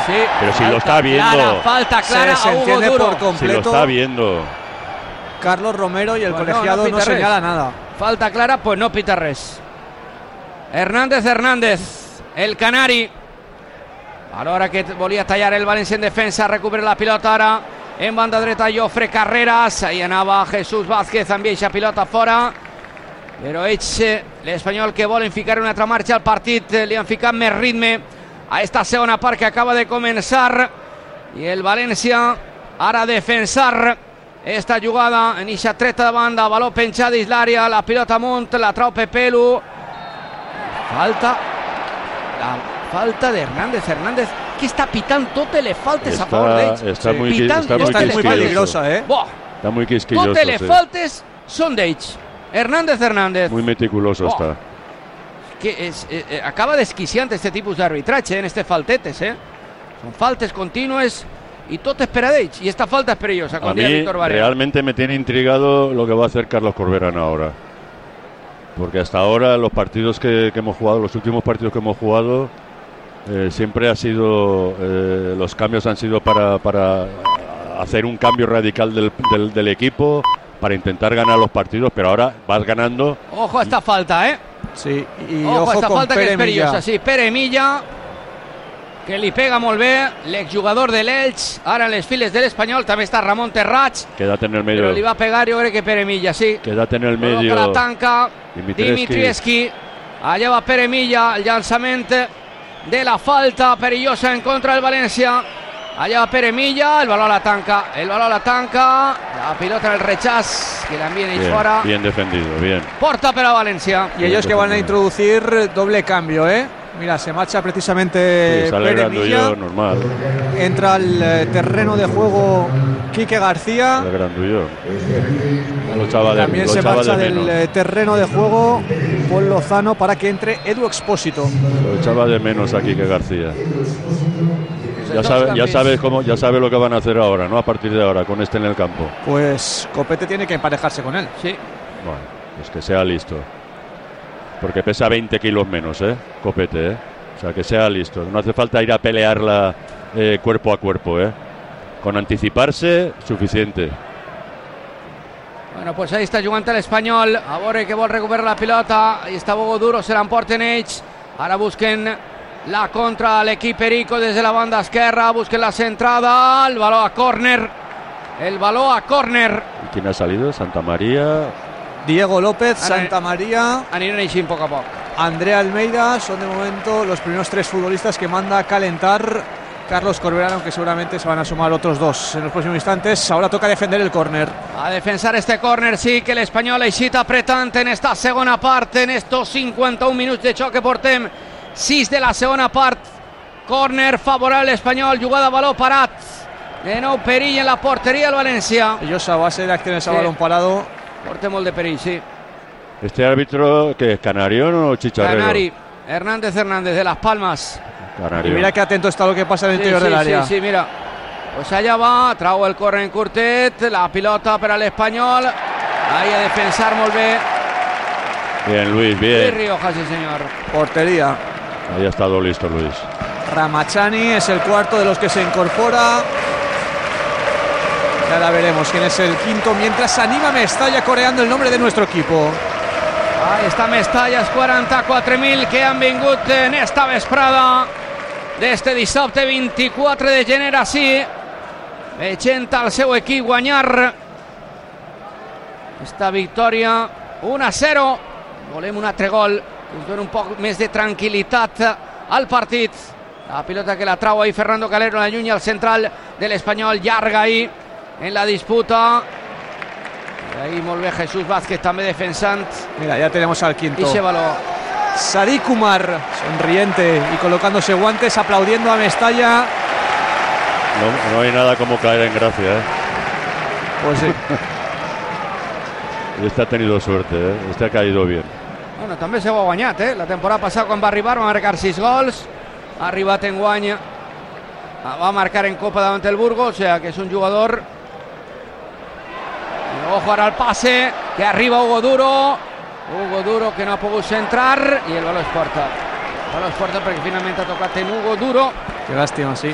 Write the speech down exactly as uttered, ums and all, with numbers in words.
Sí, pero si lo está viendo. Clara, falta clara se, se a Hugo entiende Duro. por completo. Si lo está viendo. Carlos Romero y el Pues colegiado no, no, no no señala nada. Falta clara, pues no pita res. Hernández Hernández, el canari. A l'hora que volia tallar el València en defensa, recupera la pilota ara en banda dreta Jofre Carreras, ahí anava Jesús Vázquez amb eixa pilota fora, però ells, l'Espanyol, que volen ficar una altra marxa al partit, li han ficat més ritme a esta segona part que acaba de començar, i el València ara a defensar esta jugada en eixa treta de banda, baló penjat dins l'àrea, la pilota amunt, la trau Pepelu, falta la falta de Hernández Hernández que està pitant totes les faltes está, a favor d'ells. Está sí. muy, pitant, está muy, esta es muy peligrosa, ¿eh? Boh. Está muy quisquilloso. Totes les sí. faltes són d'ells. Hernández Hernández. Muy meticuloso oh. está. Que es, eh, eh, acaba desquiciant este tipus d'arbitratge en este faltetes, eh? Són faltes contínues y tot és per a d'ells. Y esta falta es perillosa. A mí realmente me tiene intrigado lo que va a hacer Carlos Corberán ahora. Porque hasta ahora los partidos que, que hemos jugado, los últimos partidos que hemos jugado, eh, siempre ha sido, eh, los cambios han sido para, para hacer un cambio radical del, del, del equipo, para intentar ganar los partidos, pero ahora vas ganando. Ojo a esta falta, ¿eh? Sí, y ojo, ojo a esta con falta Pere que és perillosa. Milla. Sí, Pere Milla, que li pega molt bé, l'exjugador de l'Elx, ara en les files de l'Espanyol, també està Ramon Terrats, Quédate en el medio. però li va pegar, jo crec que Pere Milla, sí. Quédate en el medio. Coloca la tanca, Dimitrievski. Dimitrievski, allà va Pere Milla, el llançament de la falta perillosa en contra del València, allà va Pere Milla, el baló a la tanca, el baló a la tanca, la pilota en el rechaz, que l'envien ells Bien, fora. bien defendido, bien. Porta per a València. Y ellos que van a introducir doble cambio, ¿eh? Mira, se marcha precisamente Sí, sale Pere Grandullo, Milla. normal. Entra al eh, terreno de juego Quique García. Sale Grandullo. Lo echaba de, También lo se echaba marcha de del menos. eh, terreno de juego Paul Lozano para que entre Edu Expósito. Lo echaba de menos aquí que García. Ya dos sabe, ya cambios. sabe cómo, ya sabe lo que van a hacer ahora, ¿no? A partir de ahora, con este en el campo. Pues Copete tiene que emparejarse con él. Sí. Bueno, pues que sea listo. Porque pesa veinte kilos menos, ¿eh? Copete, ¿eh? O sea, que sea listo. No hace falta ir a pelearla eh, cuerpo a cuerpo, ¿eh? Con anticiparse, suficiente. Bueno, pues ahí està jugant l'Espanyol, a veure que vol recuperar la pilota, ahí està Hugo Duro, se l'emporten ells, ara busquen la contra a l'equip Perico des de la banda esquerra, busquen la centrada, el baló a córner, el baló a córner. ¿Y quién ha salido? Santa María. Diego López, Ara- Santa María, Aniran així poc a poc. Andrea Almeida son de momento los primeros tres futbolistas que manda a calentar Carlos Corberán, aunque seguramente se van a sumar otros dos en los próximos instantes. Ahora toca defender el córner. A defensar este córner, sí, que l'Espanyol aixita apretant en esta segona part, en estos cinquanta-un minuts de xoc que portem, sis de la segona part. Córner favorable Espanyol, jugada a baló parat. De nou perill en la porteria del València. Ellos a base de acciones a Sí. balón parado. Porta molt de perill, sí. ¿Este árbitro que es canario o chicharrero? Canari, Hernández Hernández de Las Palmas. Canario. Y mira que atento está lo que pasa en el Sí, interior sí, del área. Sí, sí, mira. Pues allá va, trau el córner en curtet, la pilota per a l'Espanyol. Ahí a defensar molt bé. Bien, Luis, Luis bien. Rioja, sí señor. Portería. Ahí ha estado listo, Luis. Ramachani es el cuarto de los que se incorpora. Ya la veremos quién es el quinto. Mientras anima Mestalla coreando el nombre de nuestro equipo. Ahí està Mestalla, els quaranta-quatre mil que han vingut en esta vesprada d'este dissabte vint-i-quatre de gener, així, veient el seu equip guanyar esta victòria un a zero. Volem un altre gol que ens dona un poc més de tranquil·litat al partit. La pilota que la trau ahí Fernando Calero, la llunya al central de l'Espanyol, llarga ahí en la disputa. Ahí molt bé Jesús Vázquez també defensant. Mira, ya tenemos al quinto. Y se baló. Sadiq Kumar, sonriente y colocándose guantes, aplaudiendo a Mestalla. No, no hay nada como caer en gracia, ¿eh? Pues sí. Y este ha tenido suerte, ¿eh? Este ha caído bien. Bueno, també s'ho ha guanyat, eh? La temporada passada quan va arribar va marcar sis gols, ha arribat en guany, va marcar en Copa davant el Burgos, o sea que és un jugador. I ojo ara al passe, que arriba Hugo Duro, Hugo Duro que no ha pogut centrar i el baló es porta. El baló es porta perquè finalment ha tocat en Hugo Duro. Qué lástima, sí.